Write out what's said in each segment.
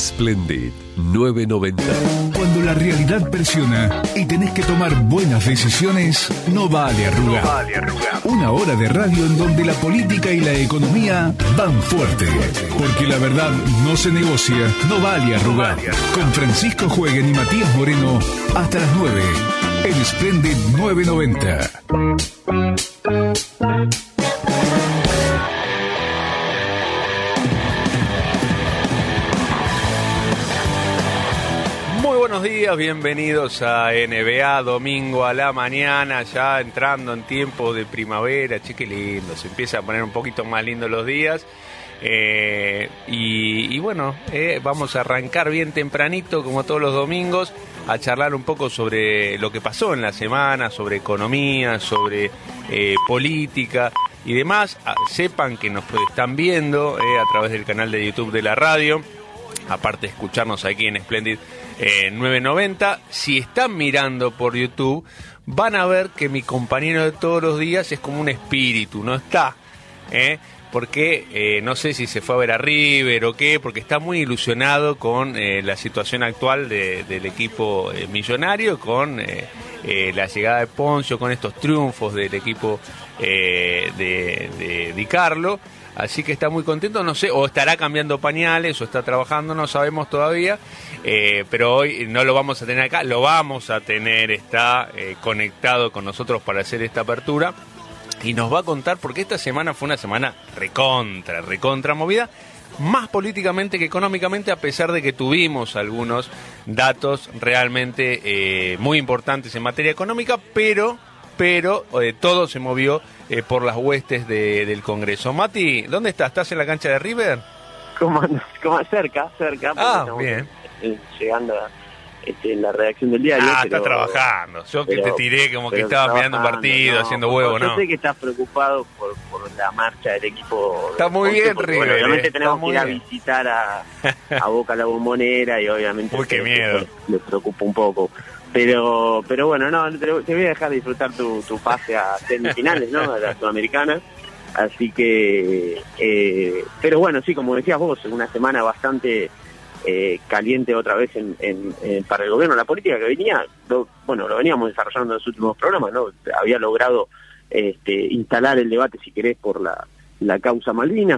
Splendid 990. Cuando la realidad presiona y tenés que tomar buenas decisiones, no vale arrugar. Una hora de radio en donde la política y la economía van fuerte. Porque la verdad no se negocia, no vale arrugar. Con Francisco Jueguen y Matías Moreno hasta las 9 en Splendid 990. Buenos días, bienvenidos a NBA, domingo a la mañana, ya entrando en tiempo de primavera, che, qué lindo, se empieza a poner un poquito más lindo los días, y bueno, vamos a arrancar bien tempranito, como todos los domingos, a charlar un poco sobre lo que pasó en la semana, sobre economía, sobre política y demás. Sepan que nos están viendo a través del canal de YouTube de la radio, aparte de escucharnos aquí en Splendid 990. Si están mirando por YouTube, van a ver que mi compañero de todos los días es como un espíritu, no está, porque no sé si se fue a ver a River o qué, porque está muy ilusionado con la situación actual del equipo millonario, con la llegada de Poncio, con estos triunfos del equipo de Di Carlo. Así que está muy contento, no sé, o estará cambiando pañales, o está trabajando, no sabemos todavía, pero hoy no lo vamos a tener acá, lo vamos a tener, está conectado con nosotros para hacer esta apertura, y nos va a contar, porque esta semana fue una semana recontra movida, más políticamente que económicamente, a pesar de que tuvimos algunos datos realmente muy importantes en materia económica, pero todo se movió por las huestes del Congreso. Mati, ¿dónde estás? ¿Estás en la cancha de River? ¿Cómo cerca. Bien. Llegando a la redacción del diario. Estás trabajando. Yo que te tiré como que estabas mirando un partido, haciendo huevo, ¿no? Yo sé que estás preocupado por la marcha del equipo. Está muy bien, River. Bueno, obviamente tenemos que ir a visitar a Boca la Bombonera y obviamente qué miedo. Les preocupa un poco. Pero bueno, no, te voy a dejar disfrutar tu pase a semifinales, ¿no? A la Sudamericana. Así que, pero bueno, sí, como decías vos, una semana bastante caliente otra vez para el gobierno. La política que venía, lo veníamos desarrollando en los últimos programas, ¿no? Había logrado instalar el debate, si querés, por la causa Malvinas,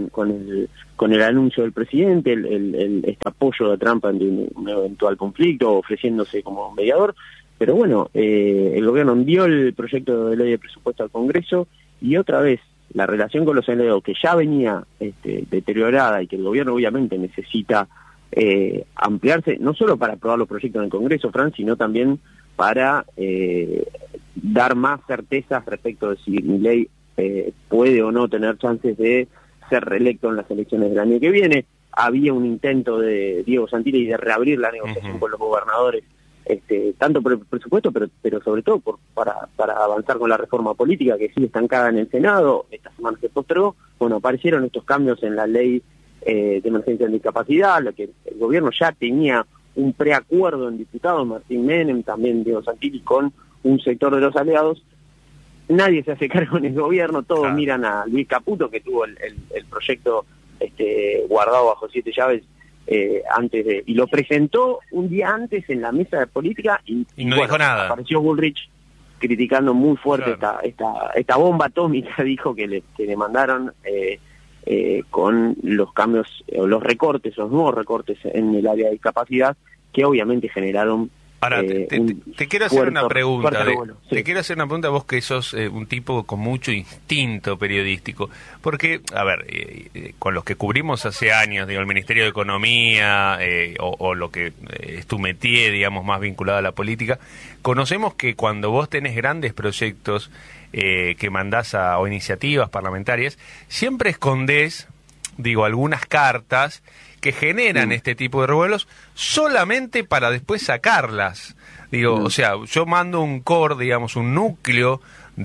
con el anuncio del presidente, este apoyo de Trump ante un eventual conflicto, ofreciéndose como mediador. Pero bueno, el gobierno envió el proyecto de ley de presupuesto al Congreso, y otra vez la relación con los aliados, que ya venía deteriorada y que el gobierno obviamente necesita ampliarse, no solo para aprobar los proyectos en el Congreso, Fran, sino también para dar más certezas respecto de si Milei puede o no tener chances de ser reelecto en las elecciones del año que viene. Había un intento de Diego Santilli de reabrir la negociación con los gobernadores, tanto por el presupuesto, pero sobre todo para avanzar con la reforma política, que sigue estancada en el Senado. Esta semana se postergó. Bueno, aparecieron estos cambios en la ley de emergencia en discapacidad, lo que el gobierno ya tenía un preacuerdo en diputados, Martín Menem, también Diego Santilli, con un sector de los aliados. Nadie se hace cargo en el gobierno, todos miran a Luis Caputo, que tuvo el proyecto guardado bajo 7 llaves y lo presentó un día antes en la mesa de política y no dijo nada. Apareció Bullrich criticando muy fuerte esta bomba atómica, dijo que le mandaron con los cambios, los nuevos recortes en el área de discapacidad, que obviamente generaron. Ahora, te quiero hacer una pregunta. Te quiero hacer una pregunta, vos que sos un tipo con mucho instinto periodístico. Porque, a ver, con los que cubrimos hace años, digo, el Ministerio de Economía, o lo que es tu métier, digamos, más vinculado a la política, conocemos que cuando vos tenés grandes proyectos que mandás o iniciativas parlamentarias, siempre escondés, digo, algunas cartas que generan este tipo de revuelos solamente para después sacarlas. Digo, o sea, yo mando un core, digamos, un núcleo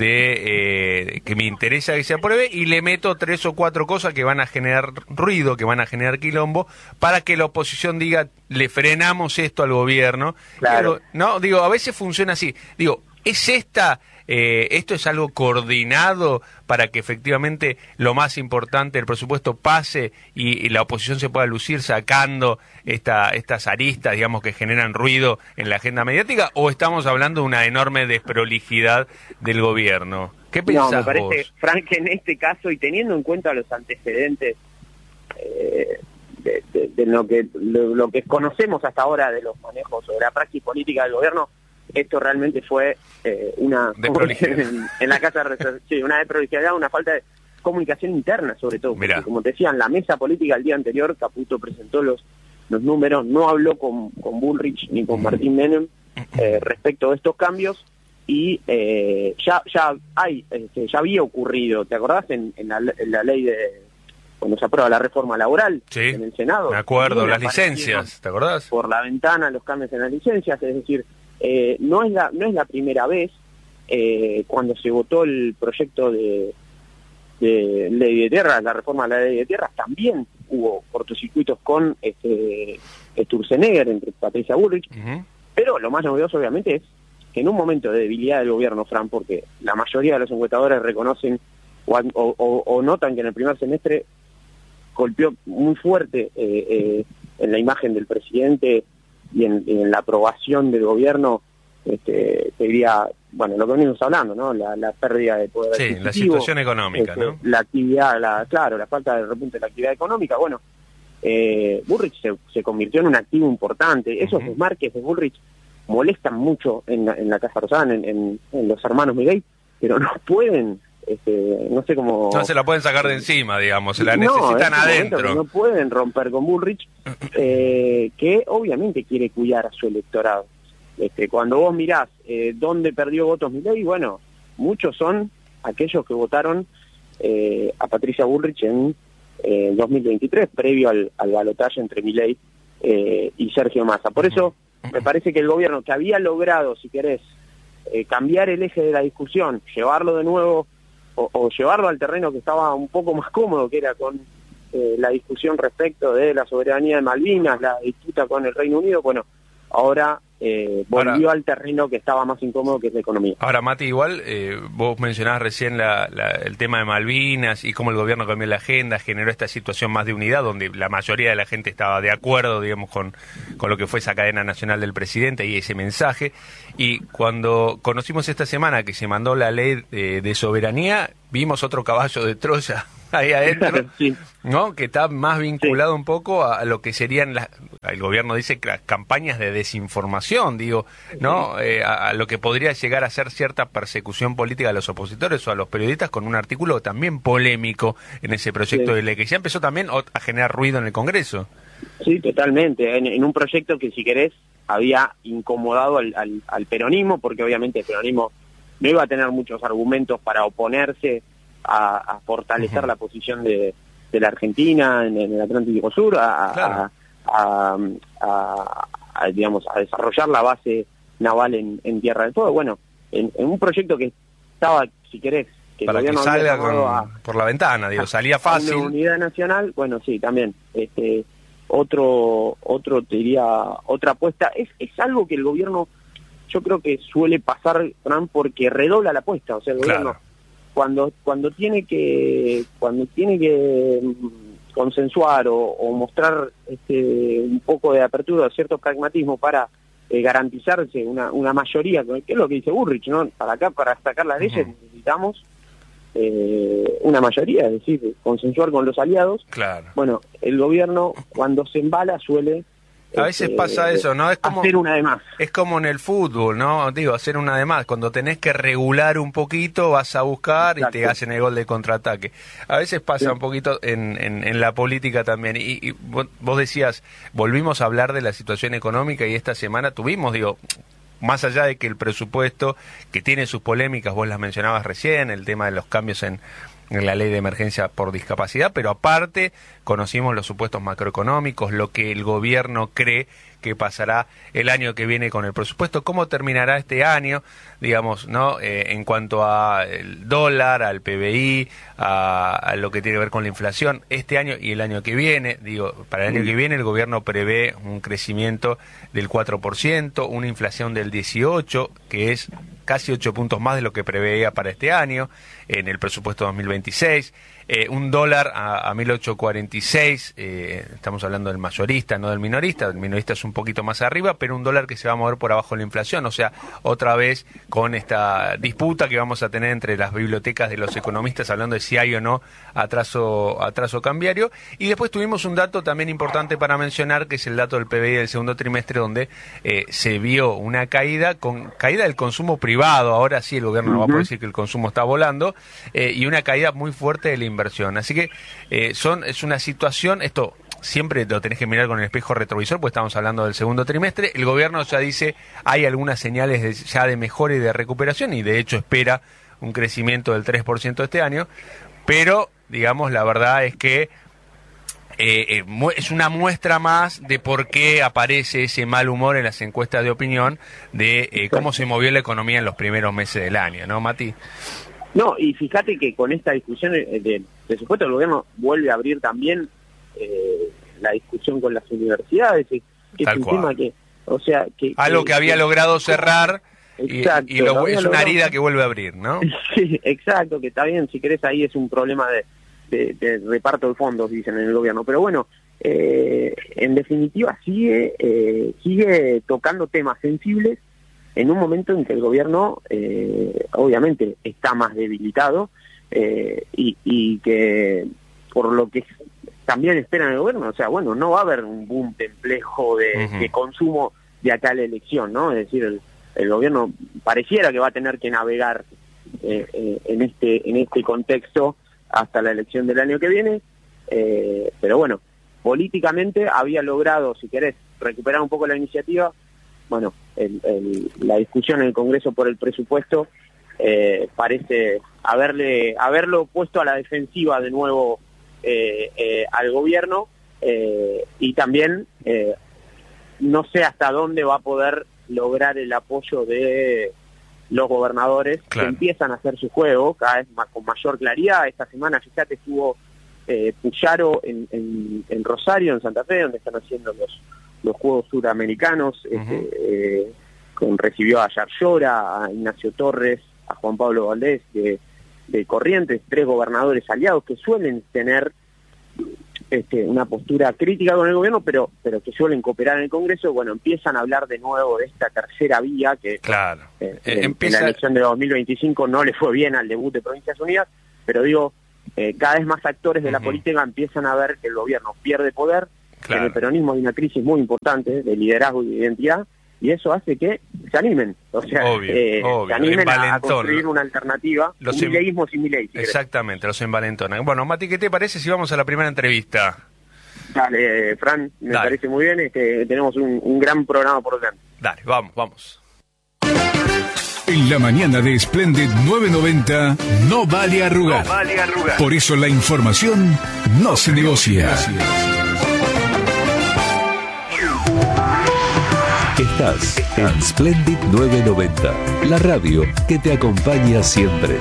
de que me interesa que se apruebe, y le meto 3 o 4 cosas que van a generar ruido, que van a generar quilombo, para que la oposición diga, le frenamos esto al gobierno. Claro. No, digo, a veces funciona así. Digo, ¿Es esto es algo coordinado para que efectivamente lo más importante, el presupuesto, pase y la oposición se pueda lucir sacando estas aristas, digamos, que generan ruido en la agenda mediática? ¿O estamos hablando de una enorme desprolijidad del gobierno? ¿Qué pensás me parece, vos? Frank, que en este caso, y teniendo en cuenta los antecedentes de lo que conocemos hasta ahora de los manejos o de la praxis política del gobierno, esto realmente fue una en la casa sí, una desprolijidad, una falta de comunicación interna, sobre todo. Porque, como te decía, en la mesa política el día anterior, Caputo presentó los números, no habló con Bullrich ni con Martín Menem respecto de estos cambios, y ya había ocurrido, ¿te acordás? En la ley cuando se aprueba la reforma laboral, sí, en el Senado. Me acuerdo, las licencias, ¿te acordás? Por la ventana los cambios en las licencias, es decir, no es la primera vez. Cuando se votó el proyecto de ley de tierras, la reforma de la ley de tierras, también hubo cortocircuitos con Sturzenegger, entre Patricia Bullrich, pero lo más novedoso obviamente es que en un momento de debilidad del gobierno, Fran, porque la mayoría de los encuestadores reconocen o notan que en el primer semestre golpeó muy fuerte en la imagen del presidente y en la aprobación del gobierno, te diría, bueno, lo que venimos hablando, ¿no? La pérdida de poder adquisitivo, la situación económica, ¿no? La actividad, la falta de repunte de la actividad económica. Bueno, Bullrich se convirtió en un activo importante. Esos desmarques de Bullrich molestan mucho en la Casa Rosada, en los hermanos Milei, pero no pueden, no sé cómo... No se la pueden sacar de encima, digamos, se la necesitan adentro. No pueden romper con Bullrich, que obviamente quiere cuidar a su electorado. Cuando vos mirás dónde perdió votos Milei, bueno, muchos son aquellos que votaron a Patricia Bullrich en 2023, previo al balotaje entre Milei y Sergio Massa. Por eso me parece que el gobierno, que había logrado, si querés, cambiar el eje de la discusión, llevarlo de nuevo o llevarlo al terreno que estaba un poco más cómodo, que era con la discusión respecto de la soberanía de Malvinas, la disputa con el Reino Unido, bueno, ahora volvió al terreno que estaba más incómodo, que es la economía. Ahora, Mati, igual vos mencionabas recién el tema de Malvinas y cómo el gobierno cambió la agenda, generó esta situación más de unidad, donde la mayoría de la gente estaba de acuerdo, digamos, con lo que fue esa cadena nacional del presidente y ese mensaje. Y cuando conocimos esta semana que se mandó la ley de soberanía, vimos otro caballo de Troya ahí adentro, sí, ¿no? Que está más vinculado un poco a lo que serían el gobierno dice las campañas de desinformación, digo, ¿no? A lo que podría llegar a ser cierta persecución política a los opositores o a los periodistas, con un artículo también polémico en ese proyecto de ley que ya empezó también a generar ruido en el Congreso. Sí, totalmente, en un proyecto que, si querés, había incomodado al peronismo, porque obviamente el peronismo no iba a tener muchos argumentos para oponerse a fortalecer la posición de la Argentina en el Atlántico Sur, digamos, a desarrollar la base naval en Tierra del Fuego. Bueno, en un proyecto que estaba, si querés, que para que salga por la ventana, digo, salía fácil. Una unidad nacional, bueno, sí, también. Otro te diría, otra apuesta. Es algo que el gobierno, yo creo que suele pasar, Fran, porque redobla la apuesta. O sea, el gobierno, cuando tiene que consensuar o mostrar un poco de apertura, cierto pragmatismo para garantizarse una mayoría, que es lo que dice Bullrich, ¿no? Para sacar las leyes necesitamos una mayoría, es decir, consensuar con los aliados. Claro. Bueno, el gobierno, cuando se embala, suele a veces pasa eso, ¿no? Es como hacer una de más. Es como en el fútbol, ¿no? Digo, hacer una de más. Cuando tenés que regular un poquito, vas a buscar. Exacto. Y te hacen el gol de contraataque. A veces pasa un poquito en la política también. Y vos decías, volvimos a hablar de la situación económica y esta semana tuvimos, digo, más allá de que el presupuesto, que tiene sus polémicas, vos las mencionabas recién, el tema de los cambios en la ley de emergencia por discapacidad, pero aparte conocimos los supuestos macroeconómicos, lo que el gobierno cree qué pasará el año que viene con el presupuesto, cómo terminará este año, digamos, ¿no? En cuanto al dólar, al PBI, a lo que tiene que ver con la inflación, este año y el año que viene. Digo, para el año que viene el gobierno prevé un crecimiento del 4%, una inflación del 18%, que es casi 8 puntos más de lo que preveía para este año, en el presupuesto 2026, un dólar a 1.846, estamos hablando del mayorista, no del minorista. El minorista es un poquito más arriba, pero un dólar que se va a mover por abajo de la inflación. O sea, otra vez con esta disputa que vamos a tener entre las bibliotecas de los economistas, hablando de si hay o no atraso cambiario. Y después tuvimos un dato también importante para mencionar, que es el dato del PBI del segundo trimestre, donde se vio una caída del consumo privado. Ahora sí el gobierno no va a poder decir que el consumo está volando, y una caída muy fuerte de la inversión. Así que es una situación, esto siempre lo tenés que mirar con el espejo retrovisor, pues estamos hablando del segundo trimestre. El gobierno ya dice, hay algunas señales ya de mejora y de recuperación, y de hecho espera un crecimiento del 3% este año, pero digamos, la verdad es que es una muestra más de por qué aparece ese mal humor en las encuestas de opinión, de cómo se movió la economía en los primeros meses del año, ¿no, Mati? No, y fíjate que con esta discusión del presupuesto el gobierno vuelve a abrir también la discusión con las universidades, que es un tema que, o sea, que algo que había logrado cerrar, exacto, y es una herida que vuelve a abrir, ¿no? Sí, exacto, que está bien, si querés ahí es un problema de reparto de fondos, dicen en el gobierno, pero bueno, en definitiva sigue tocando temas sensibles en un momento en que el gobierno obviamente está más debilitado, y que por lo que también espera en el gobierno, o sea, bueno, no va a haber un boom complejo de consumo de acá a la elección, ¿no? Es decir, el gobierno pareciera que va a tener que navegar en este contexto hasta la elección del año que viene, pero bueno, políticamente había logrado, si querés, recuperar un poco la iniciativa. Bueno, la discusión en el Congreso por el presupuesto parece haberlo puesto a la defensiva de nuevo al gobierno, y también no sé hasta dónde va a poder lograr el apoyo de los gobernadores, claro, que empiezan a hacer su juego cada vez más, con mayor claridad. Esta semana, fíjate, estuvo Puyaro en Rosario, en Santa Fe, donde están haciendo los Juegos Suramericanos, recibió a Yarlora, a Ignacio Torres, a Juan Pablo Valdés de Corrientes, 3 gobernadores aliados que suelen tener una postura crítica con el gobierno, pero que suelen cooperar en el Congreso. Bueno, empiezan a hablar de nuevo de esta tercera vía que, claro, en la elección de 2025 no le fue bien al debut de Provincias Unidas, pero digo, cada vez más actores de la política empiezan a ver que el gobierno pierde poder, claro, que en el peronismo hay una crisis muy importante de liderazgo y de identidad, y eso hace que se animen, o sea, obvio, se animen a construir una alternativa, un mileísmo sin Milei. Si exactamente, querés. Los envalentonan. Bueno, Mati, ¿qué te parece si vamos a la primera entrevista? Dale, Fran, me parece muy bien, tenemos un gran programa por delante. Dale, vamos. En la mañana de Splendid 990 no vale arrugar. Por eso la información no se negocia. Estás en Splendid 990, la radio que te acompaña siempre.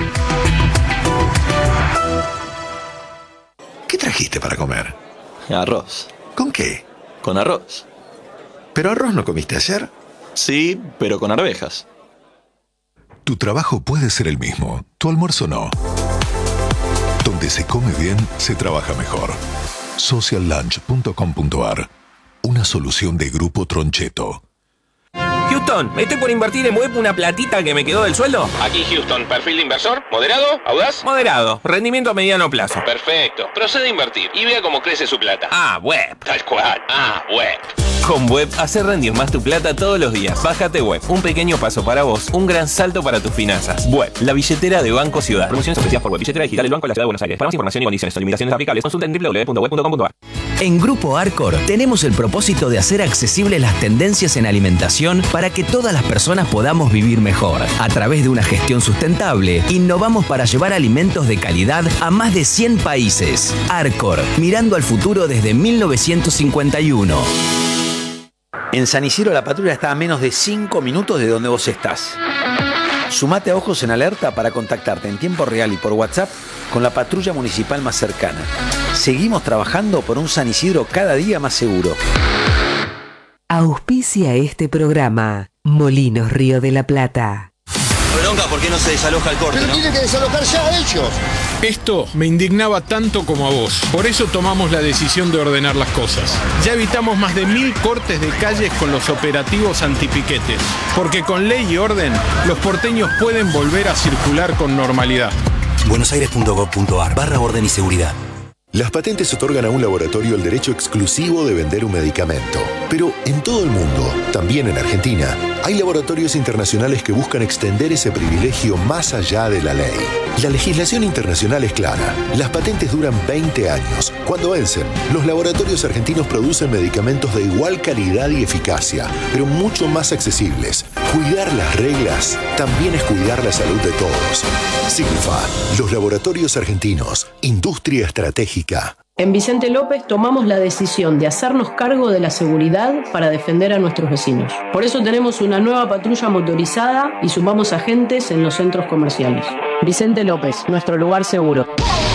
¿Qué trajiste para comer? Arroz. ¿Con qué? Con arroz. ¿Pero arroz no comiste ayer? Sí, pero con arvejas. Tu trabajo puede ser el mismo, tu almuerzo no. Donde se come bien, se trabaja mejor. Sociallunch.com.ar. Una solución de Grupo Troncheto. Houston, estoy por invertir en web una platita que me quedó del sueldo. Aquí Houston, perfil de inversor, moderado, audaz. Moderado, rendimiento a mediano plazo. Perfecto, procede a invertir y vea cómo crece su plata. Web. Tal cual, web. Con Web, hacer rendir más tu plata todos los días. Bájate Web, un pequeño paso para vos, un gran salto para tus finanzas. Web, la billetera de Banco Ciudad. Promociones ofrecidas por Web, billetera digital del Banco de la Ciudad de Buenos Aires. Para más información y condiciones o limitaciones aplicables, consulta en www.web.com.ar. En Grupo Arcor tenemos el propósito de hacer accesibles las tendencias en alimentación para que todas las personas podamos vivir mejor. A través de una gestión sustentable, innovamos para llevar alimentos de calidad a más de 100 países. Arcor, mirando al futuro desde 1951. En San Isidro la patrulla está a menos de 5 minutos de donde vos estás. Sumate a Ojos en Alerta para contactarte en tiempo real y por WhatsApp con la patrulla municipal más cercana. Seguimos trabajando por un San Isidro cada día más seguro. Auspicia este programa Molinos Río de la Plata. Bronca, ¿por qué no se desaloja el corte? Pero ¿no? tiene que desalojar ya ellos. Esto me indignaba tanto como a vos. Por eso tomamos la decisión de ordenar las cosas. Ya evitamos más de 1000 cortes de calles con los operativos antipiquetes. Porque con ley y orden, los porteños pueden volver a circular con normalidad. buenosaires.gov.ar/orden y seguridad. Las patentes otorgan a un laboratorio el derecho exclusivo de vender un medicamento. Pero en todo el mundo, también en Argentina, hay laboratorios internacionales que buscan extender ese privilegio más allá de la ley. La legislación internacional es clara. Las patentes duran 20 años. Cuando vencen, los laboratorios argentinos producen medicamentos de igual calidad y eficacia, pero mucho más accesibles. Cuidar las reglas también es cuidar la salud de todos. Sigfa, los laboratorios argentinos, industria estratégica. En Vicente López tomamos la decisión de hacernos cargo de la seguridad para defender a nuestros vecinos. Por eso tenemos una nueva patrulla motorizada y sumamos agentes en los centros comerciales. Vicente López, nuestro lugar seguro.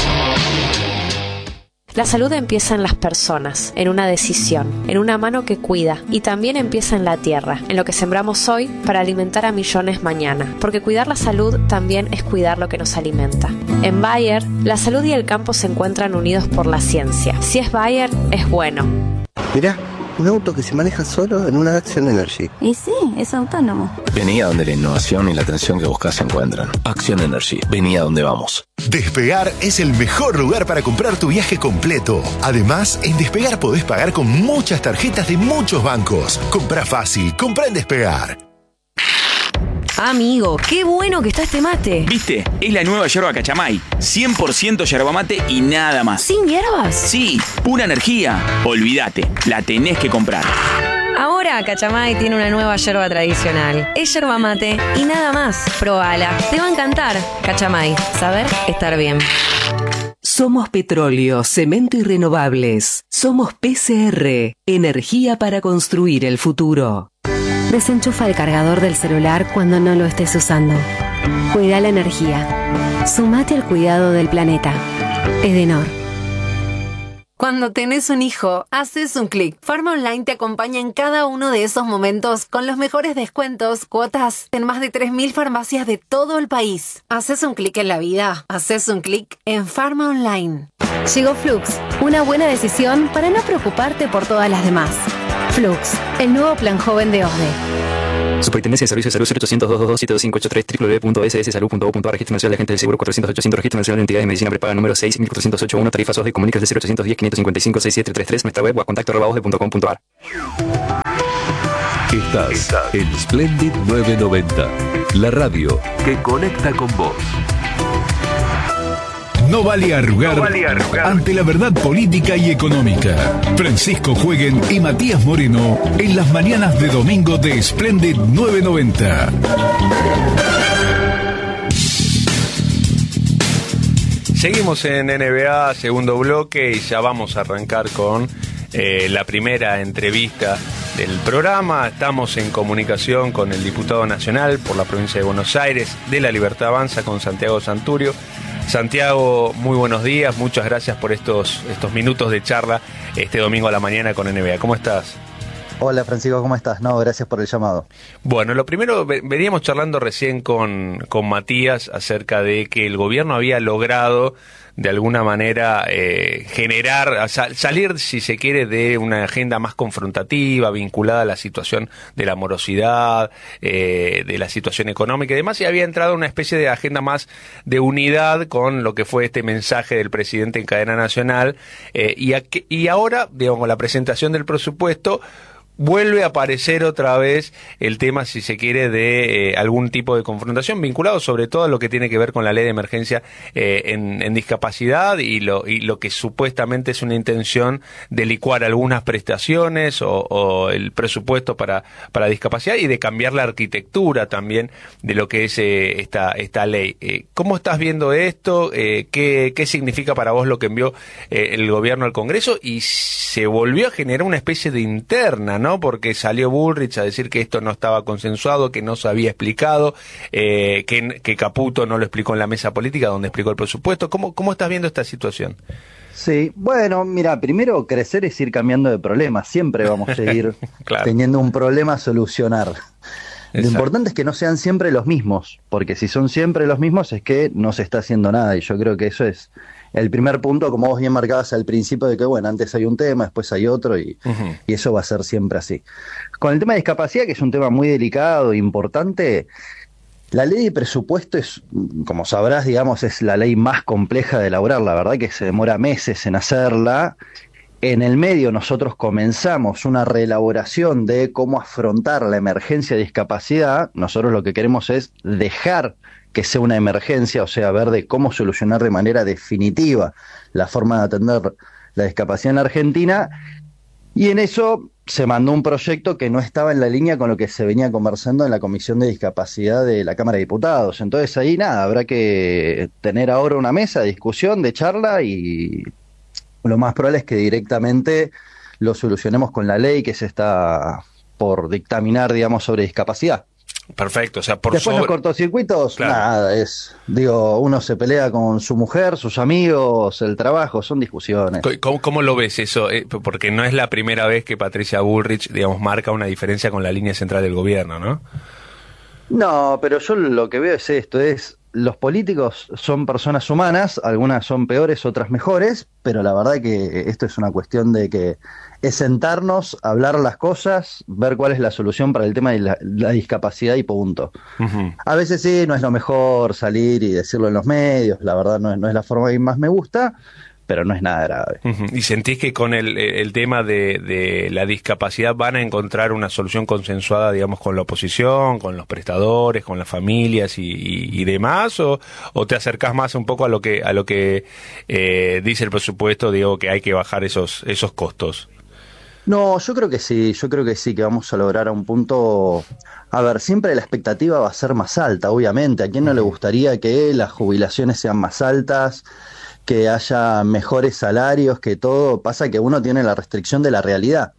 La salud empieza en las personas, en una decisión, en una mano que cuida, y también empieza en la tierra, en lo que sembramos hoy para alimentar a millones mañana, porque cuidar la salud también es cuidar lo que nos alimenta. En Bayer, la salud y el campo se encuentran unidos por la ciencia. Si es Bayer, es bueno. Mirá, un auto que se maneja solo en una Action Energy. Y sí, es autónomo. Vení a donde la innovación y la atención que buscas se encuentran. Action Energy. Vení a donde vamos. Despegar es el mejor lugar para comprar tu viaje completo. Además, en Despegar podés pagar con muchas tarjetas de muchos bancos. Comprá fácil, comprá en Despegar. Amigo, qué bueno que está este mate. ¿Viste? Es la nueva yerba Cachamay. 100% yerba mate y nada más. ¿Sin hierbas? Sí, pura energía. Olvídate, la tenés que comprar. Ahora Cachamay tiene una nueva yerba tradicional. Es yerba mate y nada más. Probala, te va a encantar. Cachamay, saber estar bien. Somos Petróleo, Cemento y Renovables. Somos PCR, energía para construir el futuro. Desenchufa el cargador del celular cuando no lo estés usando. Cuida la energía. Sumate al cuidado del planeta. Edenor. Cuando tenés un hijo, haces un clic. Pharma Online te acompaña en cada uno de esos momentos con los mejores descuentos, cuotas en más de 3.000 farmacias de todo el país. Haces un clic en la vida. Haces un clic en Pharma Online. Llegó Flux, una buena decisión para no preocuparte por todas las demás. Flux, el nuevo plan joven de OSDE. Superintendencia de Servicios de Salud 0800-222-7583 www.sssalud.gov.ar. Registro Nacional de Agentes del Seguro 400-800. Registro Nacional de Entidades de Medicina Prepaga número 6.408.1. Tarifas OSDE. Comunicas de 0810-555-6733. Nuestra web @contacto@osde.com.ar. Estás en Splendid 990, la radio que conecta con vos. No vale arrugar ante la verdad política y económica. Francisco Jueguen y Matías Moreno en las mañanas de domingo de Splendid 990. Seguimos en NBA, segundo bloque, y ya vamos a arrancar con la primera entrevista del programa. Estamos en comunicación con el diputado nacional por la provincia de Buenos Aires de La Libertad Avanza, con Santiago Santurio. Santiago, muy buenos días, muchas gracias por estos minutos de charla este domingo a la mañana con NBA. ¿Cómo estás? Hola Francisco, ¿cómo estás? No, gracias por el llamado. Bueno, lo primero, veníamos charlando recién con Matías acerca de que el gobierno había logrado de alguna manera generar, salir, si se quiere, de una agenda más confrontativa, vinculada a la situación de la morosidad, de la situación económica y demás, y había entrado una especie de agenda más de unidad con lo que fue este mensaje del presidente en cadena nacional, y ahora, digamos, con la presentación del presupuesto, vuelve a aparecer otra vez el tema, si se quiere, de algún tipo de confrontación vinculado sobre todo a lo que tiene que ver con la ley de emergencia en discapacidad y lo que supuestamente es una intención de licuar algunas prestaciones o el presupuesto para discapacidad y de cambiar la arquitectura también de lo que es esta ley. ¿Cómo estás viendo esto? ¿Qué significa para vos lo que envió el gobierno al Congreso? Y se volvió a generar una especie de interna, ¿no? ¿no? Porque salió Bullrich a decir que esto no estaba consensuado, que no se había explicado, que Caputo no lo explicó en la mesa política donde explicó el presupuesto. ¿Cómo estás viendo esta situación? Sí, bueno, mira, primero crecer es ir cambiando de problemas, siempre vamos a ir claro. teniendo un problema a solucionar. Lo Exacto. importante es que no sean siempre los mismos, porque si son siempre los mismos es que no se está haciendo nada, y yo creo que eso es el primer punto, como vos bien marcabas al principio, de que bueno, antes hay un tema, después hay otro, y eso va a ser siempre así. Con el tema de discapacidad, que es un tema muy delicado e importante, la ley de presupuesto es, como sabrás, digamos, es la ley más compleja de elaborar, la verdad que se demora meses en hacerla. En el medio nosotros comenzamos una reelaboración de cómo afrontar la emergencia de discapacidad. Nosotros lo que queremos es dejar que sea una emergencia, o sea, ver de cómo solucionar de manera definitiva la forma de atender la discapacidad en la Argentina. Y en eso se mandó un proyecto que no estaba en la línea con lo que se venía conversando en la Comisión de Discapacidad de la Cámara de Diputados. Entonces ahí nada, habrá que tener ahora una mesa de discusión, de charla, y lo más probable es que directamente lo solucionemos con la ley que se está por dictaminar, digamos, sobre discapacidad. Perfecto, o sea, por Después los cortocircuitos, claro. Nada, uno se pelea con su mujer, sus amigos, el trabajo, son discusiones. ¿Cómo lo ves eso? Porque no es la primera vez que Patricia Bullrich, digamos, marca una diferencia con la línea central del gobierno, ¿no? No, pero yo lo que veo es esto, los políticos son personas humanas, algunas son peores, otras mejores, pero la verdad que esto es una cuestión de que es sentarnos, hablar las cosas, ver cuál es la solución para el tema de la discapacidad y punto. A veces sí, no es lo mejor salir y decirlo en los medios, la verdad no es la forma que más me gusta, pero no es nada grave. ¿Y sentís que con el tema de la discapacidad van a encontrar una solución consensuada, digamos, con la oposición, con los prestadores, con las familias y demás? ¿O te acercás más un poco a lo que dice el presupuesto, digo, que hay que bajar esos costos? No, yo creo que sí, que vamos a lograr a un punto. A ver, siempre la expectativa va a ser más alta, obviamente. ¿A quién no le gustaría que las jubilaciones sean más altas, que haya mejores salarios, que todo? Pasa que uno tiene la restricción de la realidad.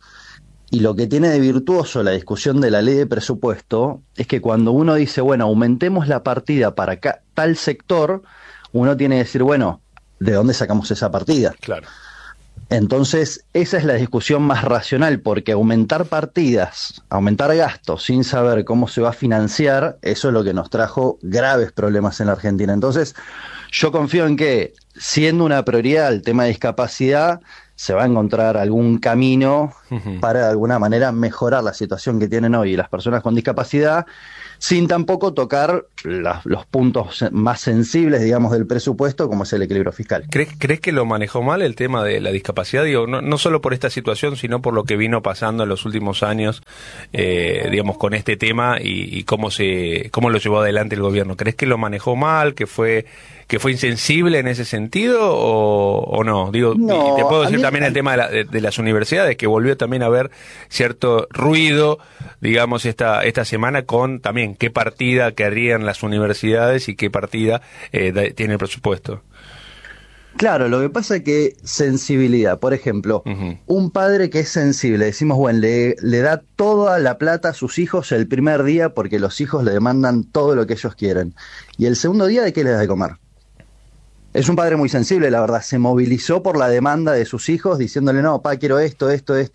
Y lo que tiene de virtuoso la discusión de la ley de presupuesto es que cuando uno dice, bueno, aumentemos la partida para tal sector, uno tiene que decir, bueno, ¿de dónde sacamos esa partida? Claro. Entonces, esa es la discusión más racional, porque aumentar partidas, aumentar gastos sin saber cómo se va a financiar, eso es lo que nos trajo graves problemas en la Argentina. Entonces, yo confío en que, siendo una prioridad el tema de discapacidad, se va a encontrar algún camino para de alguna manera mejorar la situación que tienen hoy las personas con discapacidad, sin tampoco tocar los puntos más sensibles, digamos, del presupuesto, como es el equilibrio fiscal. ¿Crees que lo manejó mal el tema de la discapacidad? Digo, no solo por esta situación, sino por lo que vino pasando en los últimos años, digamos, con este tema y cómo lo llevó adelante el gobierno. ¿Crees que lo manejó mal, que fue insensible en ese sentido o no? Digo, no, y te puedo decir también el tema de las universidades, que volvió también a haber cierto ruido, digamos, esta semana con también qué partida querrían las universidades y qué partida tiene el presupuesto. Claro, lo que pasa es que sensibilidad, por ejemplo, un padre que es sensible, decimos, bueno, le da toda la plata a sus hijos el primer día porque los hijos le demandan todo lo que ellos quieren. Y el segundo día, ¿de qué le da de comer? Es un padre muy sensible, la verdad, se movilizó por la demanda de sus hijos diciéndole, no, papá, quiero esto.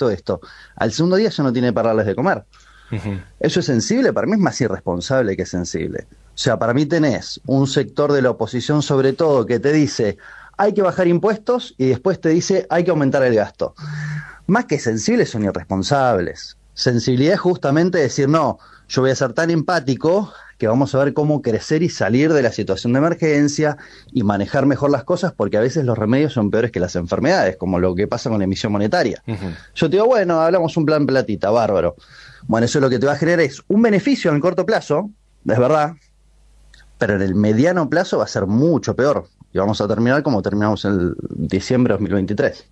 Al segundo día ya no tiene para darles de comer. ¿Eso es sensible? Para mí es más irresponsable que sensible. O sea, para mí tenés un sector de la oposición sobre todo que te dice hay que bajar impuestos y después te dice hay que aumentar el gasto. Más que sensibles son irresponsables. Sensibilidad es justamente decir no, yo voy a ser tan empático que vamos a ver cómo crecer y salir de la situación de emergencia y manejar mejor las cosas, porque a veces los remedios son peores que las enfermedades, como lo que pasa con la emisión monetaria. Yo te digo, bueno, hablamos un plan platita, bárbaro. Bueno, eso lo que te va a generar es un beneficio en el corto plazo, es verdad, pero en el mediano plazo va a ser mucho peor. Y vamos a terminar como terminamos en diciembre de 2023.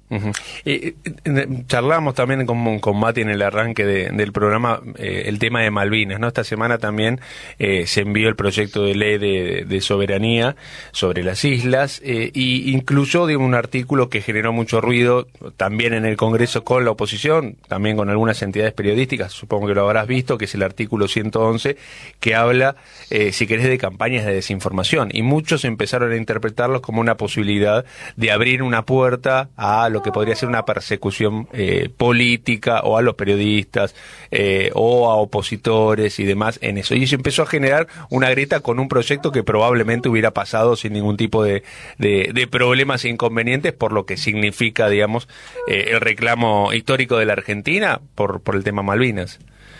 Charlamos también con Mati en el arranque del programa el tema de Malvinas, ¿no? Esta semana también se envió el proyecto de ley de soberanía sobre las islas y incluyó un artículo que generó mucho ruido también en el Congreso con la oposición, también con algunas entidades periodísticas, supongo que lo habrás visto, que es el artículo 111, que habla, si querés, de campañas de desinformación. Y muchos empezaron a interpretar como una posibilidad de abrir una puerta a lo que podría ser una persecución política o a los periodistas o a opositores y demás en eso. Y eso empezó a generar una grieta con un proyecto que probablemente hubiera pasado sin ningún tipo de problemas e inconvenientes por lo que significa, digamos, el reclamo histórico de la Argentina por el tema Malvinas.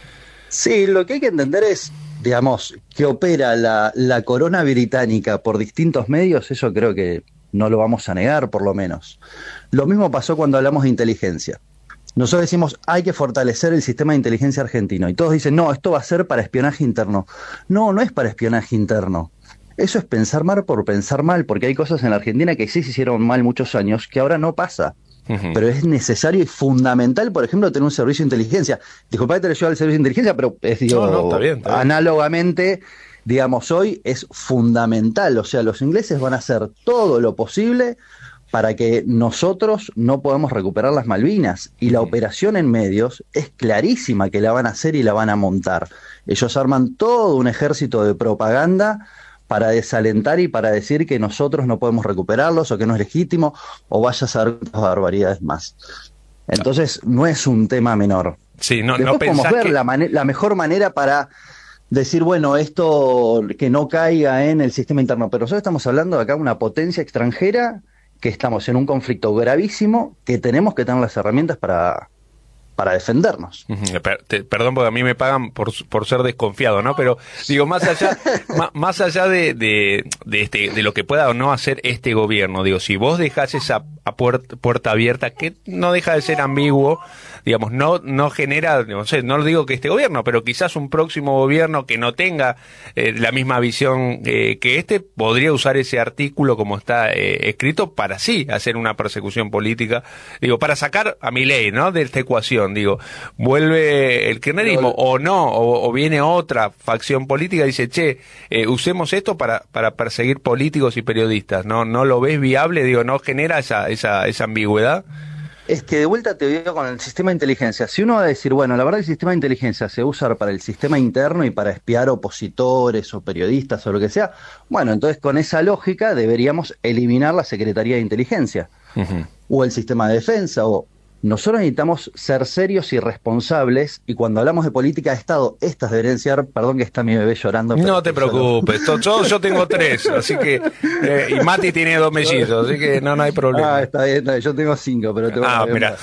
Sí, lo que hay que entender es, digamos, que opera la corona británica por distintos medios, eso creo que no lo vamos a negar, por lo menos. Lo mismo pasó cuando hablamos de inteligencia. Nosotros decimos, hay que fortalecer el sistema de inteligencia argentino, y todos dicen, no, esto va a ser para espionaje interno. No, no es para espionaje interno. Eso es pensar mal por pensar mal, porque hay cosas en la Argentina que sí se hicieron mal muchos años, que ahora no pasa. Pero es necesario y fundamental, por ejemplo, tener un servicio de inteligencia. Disculpa que te lo llevo al servicio de inteligencia, pero está bien. Análogamente, digamos, hoy es fundamental. O sea, los ingleses van a hacer todo lo posible para que nosotros no podamos recuperar las Malvinas. Y la operación en medios es clarísima que la van a hacer y la van a montar. Ellos arman todo un ejército de propaganda para desalentar y para decir que nosotros no podemos recuperarlos o que no es legítimo o vaya a saber cuántas barbaridades más. Entonces no es un tema menor. Sí, no, después no podemos ver que... la mejor manera para decir, bueno, esto que no caiga en el sistema interno, pero nosotros estamos hablando de acá de una potencia extranjera, que estamos en un conflicto gravísimo, que tenemos que tener las herramientas para defendernos. Perdón, porque a mí me pagan por ser desconfiado, ¿no? Pero digo, más allá de lo que pueda o no hacer este gobierno, digo, si vos dejás esa puerta abierta, que no deja de ser ambiguo, digamos, no genera, no sé, no digo que este gobierno, pero quizás un próximo gobierno que no tenga la misma visión que este, podría usar ese artículo como está escrito para sí hacer una persecución política, digo, para sacar a Milei, ¿no?, de esta ecuación. Digo, vuelve el kirchnerismo o no, o viene otra facción política y dice, che, usemos esto para perseguir políticos y periodistas. ¿No lo ves viable? Digo, ¿no genera esa ambigüedad? Es que de vuelta te digo con el sistema de inteligencia. Si uno va a decir, bueno, la verdad el sistema de inteligencia se usa para el sistema interno y para espiar opositores o periodistas o lo que sea, bueno, entonces con esa lógica deberíamos eliminar la Secretaría de Inteligencia o el sistema de defensa o... Nosotros necesitamos ser serios y responsables, y cuando hablamos de política de Estado, estas deberían ser, perdón que está mi bebé llorando. No te preocupes, yo tengo 3, así que, y Mati tiene 2 mellizos, así que no hay problema. Ah, está bien, yo tengo 5, pero tengo mirá.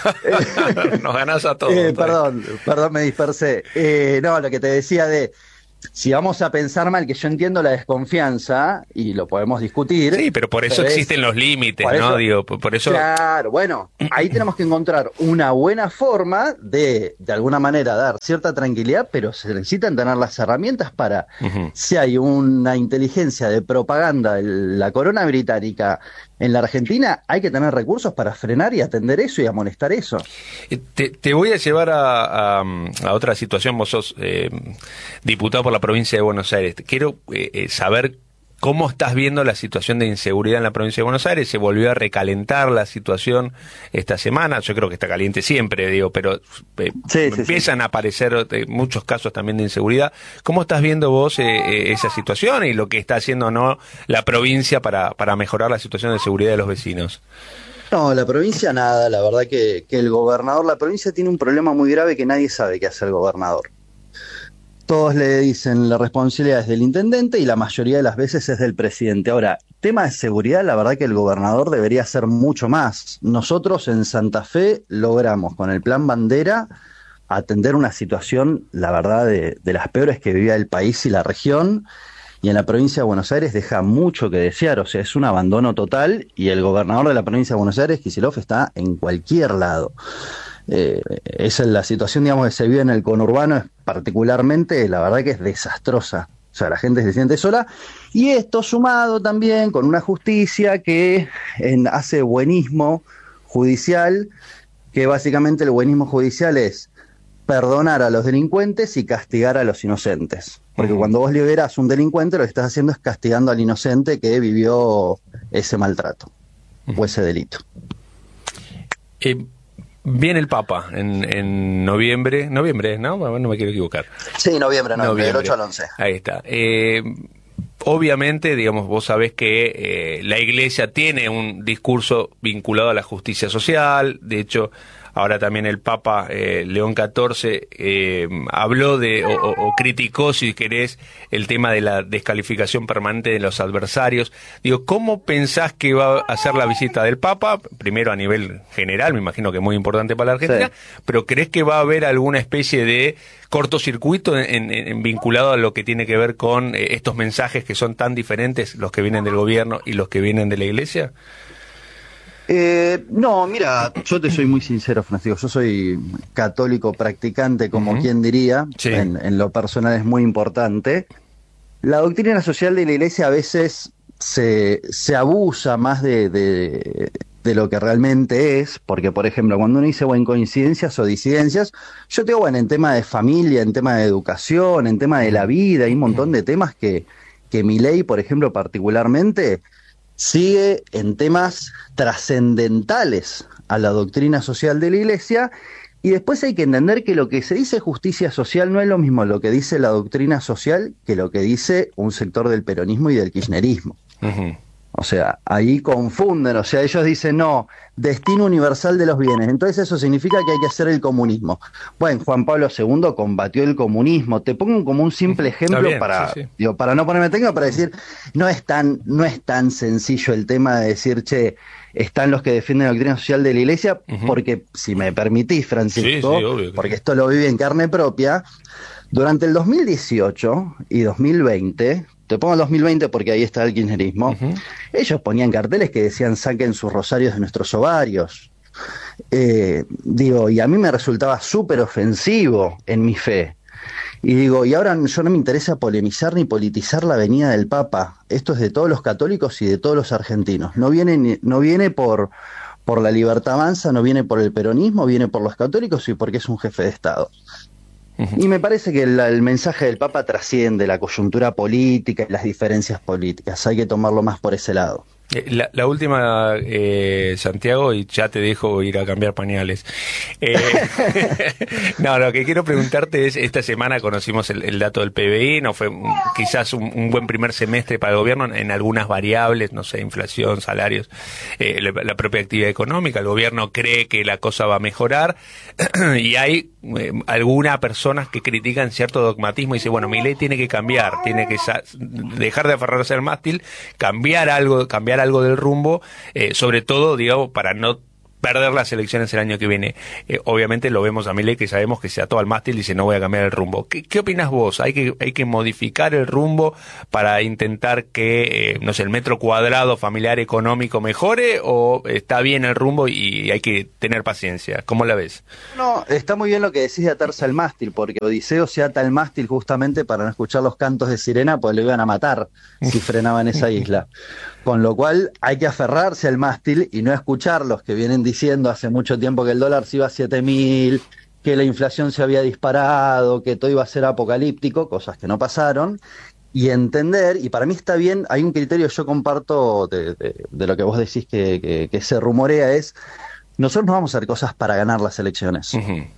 Nos ganás a todos. Perdón, me dispersé. No, lo que te decía de... Si vamos a pensar mal, que yo entiendo la desconfianza y lo podemos discutir. Sí, pero por eso existen los límites, ¿no? Eso, digo, por eso. Claro, bueno, ahí tenemos que encontrar una buena forma de alguna manera dar cierta tranquilidad, pero se necesitan tener las herramientas para, si hay una inteligencia de propaganda de la corona británica en la Argentina, hay que tener recursos para frenar y atender eso y amonestar eso. Te voy a llevar a otra situación. Vos sos diputado por la provincia de Buenos Aires. Quiero saber cómo estás viendo la situación de inseguridad en la provincia de Buenos Aires. Se volvió a recalentar la situación esta semana. Yo creo que está caliente siempre, digo, pero empiezan a aparecer muchos casos también de inseguridad. ¿Cómo estás viendo vos esa situación y lo que está haciendo no la provincia para mejorar la situación de seguridad de los vecinos? No, la provincia nada. La verdad que el gobernador, la provincia tiene un problema muy grave que nadie sabe qué hace el gobernador. Todos le dicen la responsabilidad es del intendente y la mayoría de las veces es del presidente. Ahora, tema de seguridad, la verdad que el gobernador debería hacer mucho más. Nosotros en Santa Fe logramos con el Plan Bandera atender una situación, la verdad, de las peores que vivía el país y la región, y en la provincia de Buenos Aires deja mucho que desear, o sea, es un abandono total y el gobernador de la provincia de Buenos Aires, Kicillof, está en cualquier lado. Esa es la situación, digamos, que se vive en el conurbano, es particularmente, la verdad que es desastrosa. O sea, la gente se siente sola. Y esto sumado también con una justicia que hace buenismo judicial, que básicamente el buenismo judicial es perdonar a los delincuentes y castigar a los inocentes. Porque cuando vos liberás a un delincuente, lo que estás haciendo es castigando al inocente que vivió ese maltrato o ese delito. Viene el Papa en noviembre, ¿no? Bueno, no me quiero equivocar. Sí, noviembre, del 8 al 11. Ahí está. Obviamente, digamos, vos sabés que la Iglesia tiene un discurso vinculado a la justicia social. De hecho, ahora también el Papa León XIV habló de o criticó, si querés, el tema de la descalificación permanente de los adversarios. Digo, ¿cómo pensás que va a ser la visita del Papa? Primero a nivel general, me imagino que es muy importante para la Argentina, sí. Pero ¿crees que va a haber alguna especie de cortocircuito en vinculado a lo que tiene que ver con estos mensajes que son tan diferentes, los que vienen del gobierno y los que vienen de la Iglesia? No, mira, yo te soy muy sincero, Francisco, yo soy católico practicante, como quien diría, sí. En lo personal es muy importante. La doctrina social de la Iglesia a veces se abusa más de lo que realmente es, porque por ejemplo, cuando uno dice coincidencias o disidencias, yo te digo, en tema de familia, en tema de educación, en tema de la vida, hay un montón de temas que Milei, por ejemplo, particularmente sigue en temas trascendentales a la doctrina social de la Iglesia, y después hay que entender que lo que se dice justicia social no es lo mismo lo que dice la doctrina social que lo que dice un sector del peronismo y del kirchnerismo. O sea, ahí confunden, o sea, ellos dicen, no, destino universal de los bienes, entonces eso significa que hay que hacer el comunismo. Bueno, Juan Pablo II combatió el comunismo. Te pongo como un simple ejemplo digo, para no ponerme técnico, para decir, no es tan sencillo el tema de decir, che, están los que defienden la doctrina social de la Iglesia, porque, si me permitís, Francisco, obvio, porque esto lo viví en carne propia, durante el 2018 y 2020... Te pongo el 2020 porque ahí está el kirchnerismo. Ellos ponían carteles que decían saquen sus rosarios de nuestros ovarios. Y a mí me resultaba súper ofensivo en mi fe. Y digo, y ahora yo no me interesa polemizar ni politizar la venida del Papa. Esto es de todos los católicos y de todos los argentinos. No viene por la libertad avanza, no viene por el peronismo, viene por los católicos y porque es un jefe de Estado. Y me parece que el mensaje del Papa trasciende la coyuntura política y las diferencias políticas. Hay que tomarlo más por ese lado. La última, Santiago, y ya te dejo ir a cambiar pañales. No, lo que quiero preguntarte es, esta semana conocimos el dato del PBI, no fue quizás un buen primer semestre para el gobierno en algunas variables, no sé, inflación, salarios, la propia actividad económica. El gobierno cree que la cosa va a mejorar y hay algunas personas que critican cierto dogmatismo y dicen, bueno, Milei tiene que cambiar, tiene que dejar de aferrarse al mástil, cambiar algo del rumbo, sobre todo, digamos, para no perder las elecciones el año que viene. Obviamente lo vemos a Milei, que sabemos que se ató al mástil y dice no voy a cambiar el rumbo. ¿Qué opinas vos? ¿Hay que modificar el rumbo para intentar que, no sé, el metro cuadrado familiar económico mejore, o está bien el rumbo y hay que tener paciencia? ¿Cómo la ves? No, está muy bien lo que decís de atarse al mástil, porque Odiseo se ata al mástil justamente para no escuchar los cantos de sirena, pues lo iban a matar si frenaba en esa isla. Con lo cual hay que aferrarse al mástil y no escuchar los que vienen diciendo hace mucho tiempo que el dólar se iba a 7.000, que la inflación se había disparado, que todo iba a ser apocalíptico, cosas que no pasaron, y entender, y para mí está bien, hay un criterio que yo comparto de lo que vos decís que se rumorea, es, nosotros no vamos a hacer cosas para ganar las elecciones.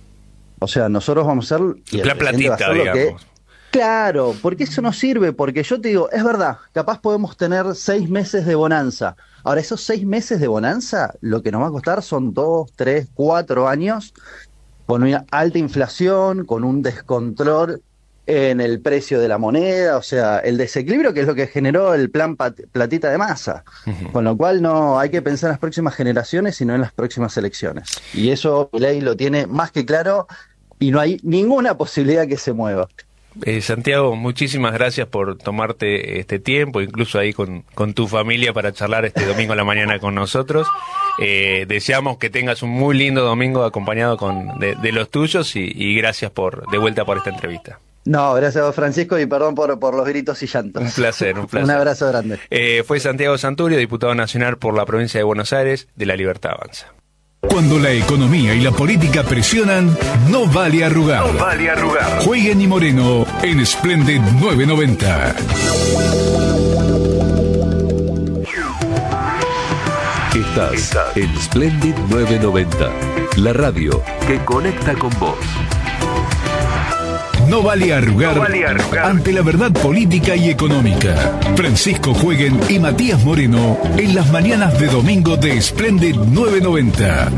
O sea, nosotros vamos a hacer... La platita, digamos. Claro, porque eso no sirve, porque yo te digo, es verdad, capaz podemos tener 6 meses de bonanza. Ahora, esos 6 meses de bonanza, lo que nos va a costar son 2, 3, 4 años con una alta inflación, con un descontrol en el precio de la moneda, o sea, el desequilibrio que es lo que generó el plan platita de Massa. Con lo cual no hay que pensar en las próximas generaciones, sino en las próximas elecciones. Y eso Milei lo tiene más que claro y no hay ninguna posibilidad que se mueva. Santiago, muchísimas gracias por tomarte este tiempo, incluso ahí con tu familia, para charlar este domingo a la mañana con nosotros. Deseamos que tengas un muy lindo domingo acompañado de los tuyos y gracias de vuelta por esta entrevista. No, gracias a vos, Francisco, y perdón por los gritos y llantos. Un placer. Un abrazo grande. Fue Santiago Santurio, diputado nacional por la provincia de Buenos Aires, de La Libertad Avanza. Cuando la economía y la política presionan, no vale arrugar. No vale arrugar. Jueguen y Moreno en Splendid 990. Estás en Splendid 990, la radio que conecta con vos. No vale arrugar, ante la verdad política y económica. Francisco Jueguen y Matías Moreno en las mañanas de domingo de Splendid 990.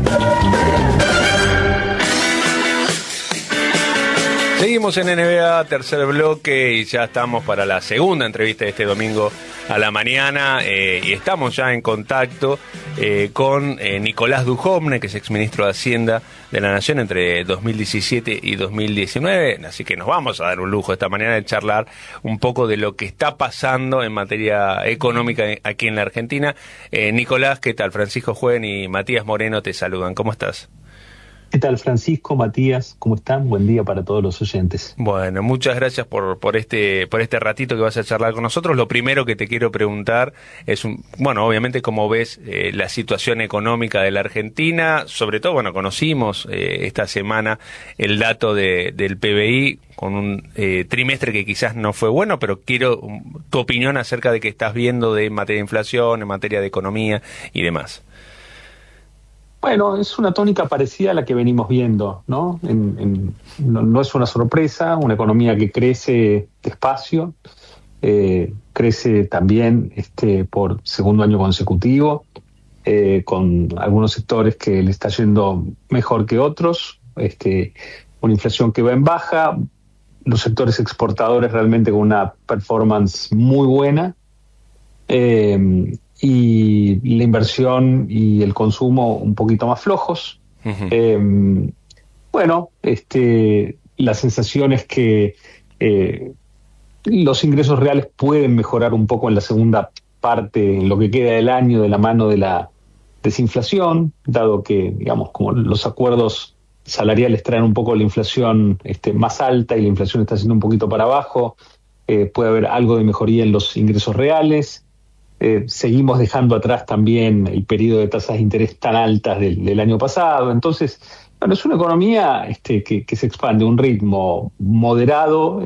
Seguimos en NBA, tercer bloque, y ya estamos para la segunda entrevista de este domingo a la mañana, y estamos ya en contacto con Nicolás Dujovne, que es exministro de Hacienda de la Nación entre 2017 y 2019, así que nos vamos a dar un lujo esta mañana de charlar un poco de lo que está pasando en materia económica aquí en la Argentina. Nicolás, ¿qué tal? Francisco Jueguen y Matías Moreno te saludan, ¿cómo estás? ¿Qué tal, Francisco, Matías? ¿Cómo están? Buen día para todos los oyentes. Bueno, muchas gracias por este ratito que vas a charlar con nosotros. Lo primero que te quiero preguntar es, obviamente, cómo ves la situación económica de la Argentina. Sobre todo, conocimos esta semana el dato del PBI con un trimestre que quizás no fue bueno, pero quiero tu opinión acerca de qué estás viendo en materia de inflación, en materia de economía y demás. Bueno, es una tónica parecida a la que venimos viendo, ¿no? No es una sorpresa, una economía que crece despacio, crece también por segundo año consecutivo, con algunos sectores que le está yendo mejor que otros, una inflación que va en baja, los sectores exportadores realmente con una performance muy buena, y la inversión y el consumo un poquito más flojos. Uh-huh. La sensación es que los ingresos reales pueden mejorar un poco en la segunda parte, en lo que queda del año, de la mano de la desinflación, dado que, digamos, como los acuerdos salariales traen un poco la inflación más alta y la inflación está yendo un poquito para abajo, puede haber algo de mejoría en los ingresos reales. Seguimos dejando atrás también el periodo de tasas de interés tan altas del año pasado. Entonces, es una economía que se expande a un ritmo moderado,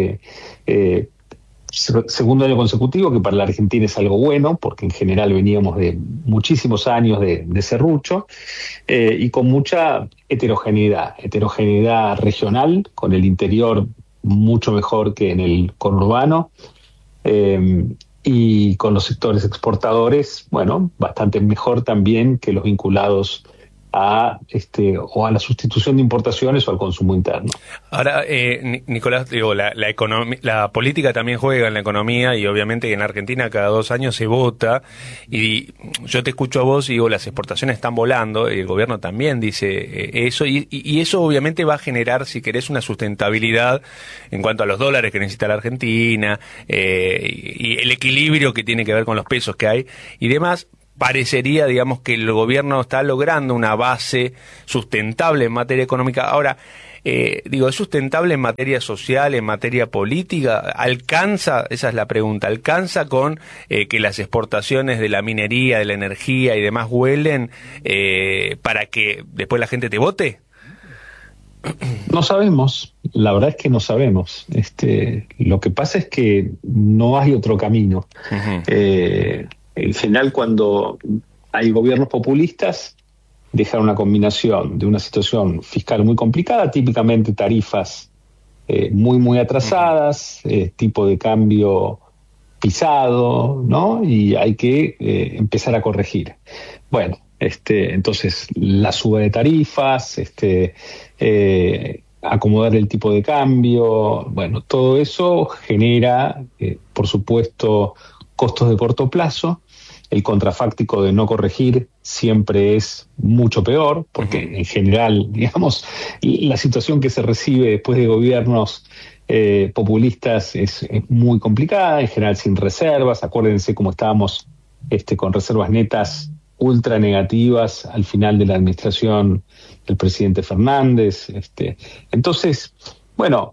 segundo año consecutivo, que para la Argentina es algo bueno, porque en general veníamos de muchísimos años de serrucho, y con mucha heterogeneidad regional, con el interior mucho mejor que en el conurbano, y con los sectores exportadores, bastante mecor también que los vinculados a o a la sustitución de importaciones o al consumo interno. Ahora, Nicolás, digo, la política también juega en la economía, y obviamente en Argentina cada 2 años se vota, y yo te escucho a vos y digo, las exportaciones están volando, y el gobierno también dice eso, y eso obviamente va a generar, si querés, una sustentabilidad en cuanto a los dólares que necesita la Argentina, y el equilibrio que tiene que ver con los pesos que hay y demás. Parecería, digamos, que el gobierno está logrando una base sustentable en materia económica. Ahora, ¿es sustentable en materia social, en materia política? ¿Alcanza, esa es la pregunta, alcanza con que las exportaciones de la minería, de la energía y demás huelen para que después la gente te vote? No sabemos, la verdad es que no sabemos. Lo que pasa es que no hay otro camino. Uh-huh. En general, cuando hay gobiernos populistas, dejan una combinación de una situación fiscal muy complicada, típicamente tarifas muy atrasadas, tipo de cambio pisado, ¿no? Y hay que empezar a corregir. Bueno, entonces la suba de tarifas, acomodar el tipo de cambio, todo eso genera, por supuesto, costos de corto plazo. El contrafáctico de no corregir siempre es mucho peor, porque en general, digamos, la situación que se recibe después de gobiernos populistas es muy complicada, en general sin reservas. Acuérdense cómo estábamos con reservas netas ultra negativas al final de la administración del presidente Fernández. Entonces,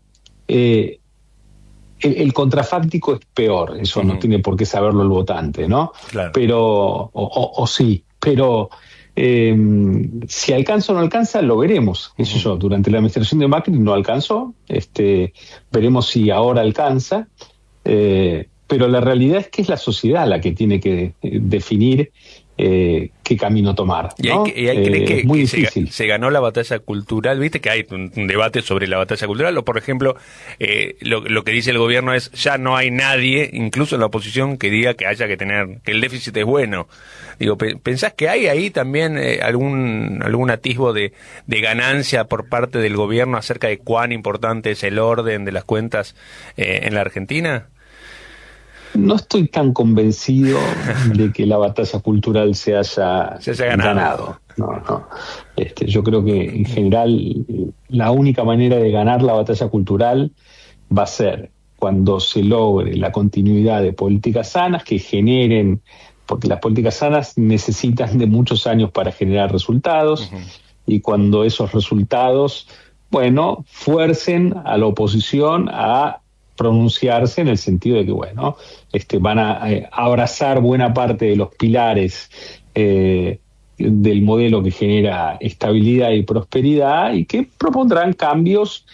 el contrafáctico es peor, eso no tiene por qué saberlo el votante, ¿no? Claro. Pero, sí, pero si alcanza o no alcanza, lo veremos. Eso yo, durante la administración de Macri no alcanzó, veremos si ahora alcanza, pero la realidad es que es la sociedad la que tiene que definir qué camino tomar, ¿no? Y hay cree que, muy que difícil. se ganó la batalla cultural. Viste que hay un debate sobre la batalla cultural, o por ejemplo lo que dice el gobierno es ya no hay nadie, incluso en la oposición, que diga que haya que tener, que el déficit es bueno. Digo, ¿pensás que hay ahí también algún atisbo de ganancia por parte del gobierno acerca de cuán importante es el orden de las cuentas en la Argentina? No estoy tan convencido de que la batalla cultural se haya ganado. No. Yo creo que en general la única manera de ganar la batalla cultural va a ser cuando se logre la continuidad de políticas sanas que generen, porque las políticas sanas necesitan de muchos años para generar resultados, y cuando esos resultados, fuercen a la oposición a pronunciarse en el sentido de que, van a abrazar buena parte de los pilares del modelo que genera estabilidad y prosperidad, y que propondrán cambios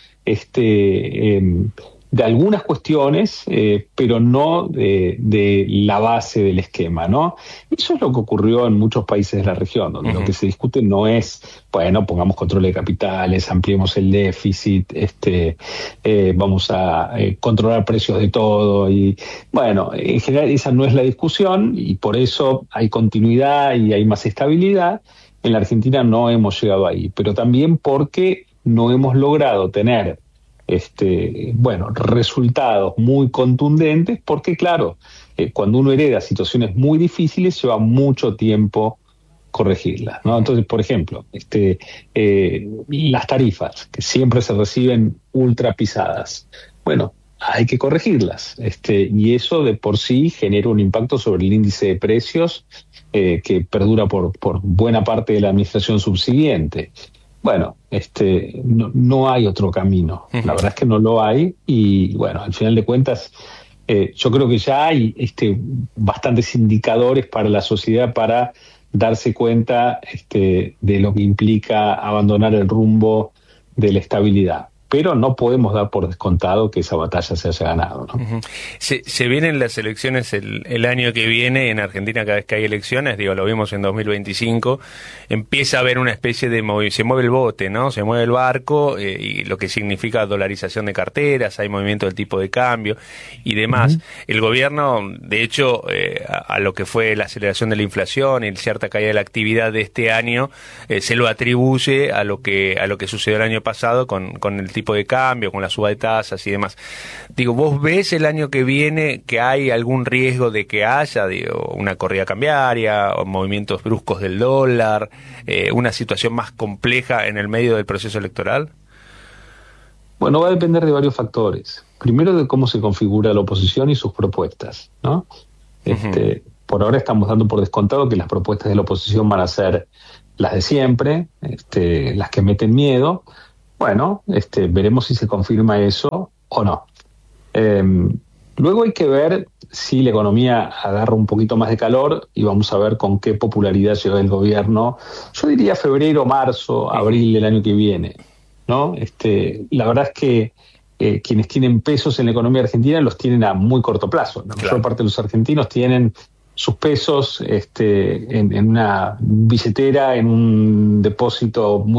de algunas cuestiones, pero no de la base del esquema, ¿no? Eso es lo que ocurrió en muchos países de la región, donde lo que se discute no es, pongamos control de capitales, ampliemos el déficit, vamos a controlar precios de todo, y en general esa no es la discusión, y por eso hay continuidad y hay más estabilidad. En la Argentina no hemos llegado ahí, pero también porque no hemos logrado tener resultados muy contundentes, porque claro, cuando uno hereda situaciones muy difíciles lleva mucho tiempo corregirlas, ¿no? Entonces, por ejemplo, las tarifas que siempre se reciben ultra pisadas, hay que corregirlas, y eso de por sí genera un impacto sobre el índice de precios que perdura por buena parte de la administración subsiguiente. No hay otro camino. La verdad es que no lo hay, y al final de cuentas yo creo que ya hay bastantes indicadores para la sociedad para darse cuenta de lo que implica abandonar el rumbo de la estabilidad. Pero no podemos dar por descontado que esa batalla se haya ganado, ¿no? Se vienen las elecciones el año que viene en Argentina. Cada vez que hay elecciones, lo vimos en 2025, empieza a haber una especie de se mueve el bote, ¿no? Se mueve el barco, y lo que significa dolarización de carteras, hay movimiento del tipo de cambio y demás. El gobierno, de hecho, a lo que fue la aceleración de la inflación y cierta caída de la actividad de este año, se lo atribuye a lo que sucedió el año pasado con el tipo de cambio, con la suba de tasas y demás. ¿Vos ves el año que viene que hay algún riesgo de que haya una corrida cambiaria o movimientos bruscos del dólar, una situación más compleja en el medio del proceso electoral? Va a depender de varios factores. Primero, de cómo se configura la oposición y sus propuestas, ¿no? Por ahora estamos dando por descontado que las propuestas de la oposición van a ser las de siempre, las que meten miedo. Veremos si se confirma eso o no. Luego hay que ver si la economía agarra un poquito más de calor, y vamos a ver con qué popularidad llega el gobierno. Yo diría febrero, marzo, abril del año que viene, ¿no? La verdad es que quienes tienen pesos en la economía argentina los tienen a muy corto plazo. La mayor parte de los argentinos tienen sus pesos en una billetera, en un depósito muy